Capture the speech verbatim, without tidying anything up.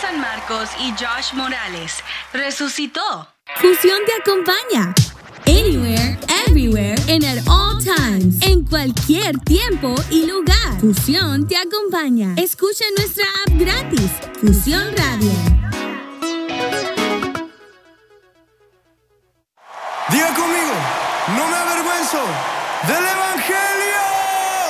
San Marcos y Josh Morales. Resucitó. Fusión te acompaña. Anywhere, everywhere, and at all times. En cualquier tiempo y lugar. Fusión te acompaña. Escucha nuestra app gratis. Fusión Radio. Diga conmigo, no me avergüenzo del Evangelio.